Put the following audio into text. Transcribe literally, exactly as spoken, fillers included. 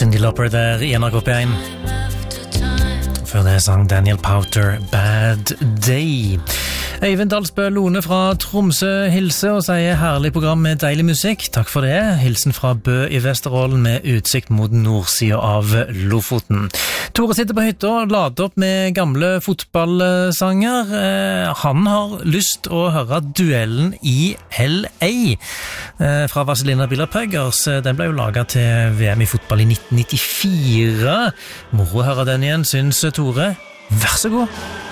Cyndi Lauper der I N R K P one. Før det sang Daniel Powter Bad Day. Eivind Dalsbø Lone fra Tromsø hilser og sier herlig program med deilig musikk. Takk for det. Hilsen fra Bø I Vesterålen med utsikt mot nordsida av Lofoten. Tore sitter på hytta og lader opp med gamle fotballsanger. Han har lyst å høre duellen I L A fra Vazelina Bilderpuggers. Den ble jo laget til V M I fotball I nitten nittifire. Moro å høre den igjen, syns Tore. Vær så god.